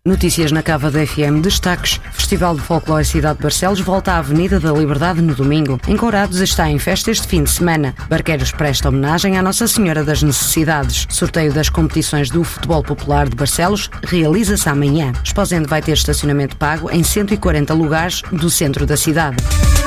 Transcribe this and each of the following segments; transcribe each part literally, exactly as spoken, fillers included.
Notícias na Cava da F M. Destaques: Festival de Folclore Cidade de Barcelos volta à Avenida da Liberdade no domingo. Encourados está em festa este fim de semana. Barqueiros presta homenagem à Nossa Senhora das Necessidades. Sorteio das competições do Futebol Popular de Barcelos realiza-se amanhã. Esposende vai ter estacionamento pago em cento e quarenta lugares do centro da cidade.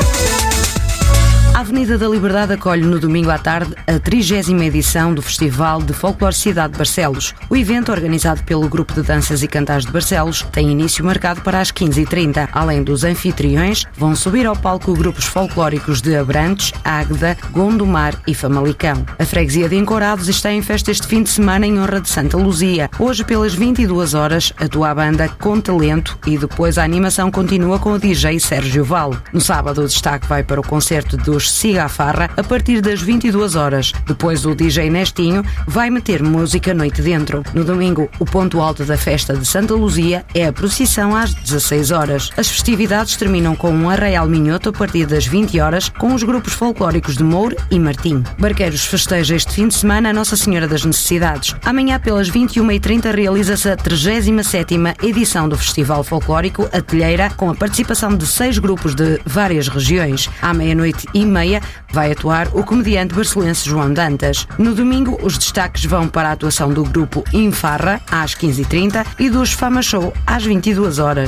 A Avenida da Liberdade acolhe no domingo à tarde a trigésima edição do Festival de Folclore Cidade de Barcelos. O evento, organizado pelo Grupo de Danças e Cantares de Barcelos, tem início marcado para as quinze e trinta. Além dos anfitriões, vão subir ao palco grupos folclóricos de Abrantes, Águeda, Gondomar e Famalicão. A freguesia de Encourados está em festa este fim de semana em honra de Santa Luzia. Hoje, pelas vinte e duas horas, atua a banda Com Talento e depois a animação continua com o D J Sérgio Val. No sábado, o destaque vai para o concerto dos Siga a Farra a partir das vinte e duas horas. Depois o D J Nestinho vai meter música noite dentro. No domingo, o ponto alto da festa de Santa Luzia é a procissão às dezasseis horas. As festividades terminam com um arraial minhoto a partir das vinte horas com os grupos folclóricos de Moure e Martim. Barqueiros festeja este fim de semana a Nossa Senhora das Necessidades. Amanhã, pelas vinte e uma e trinta, realiza-se a trigésima sétima edição do Festival Folclórico A Telheira, com a participação de seis grupos de várias regiões. À meia-noite e meia vai atuar o comediante barcelense João Dantas. No domingo, os destaques vão para a atuação do grupo Infarra às quinze e trinta e dos Fama Show às vinte e duas horas.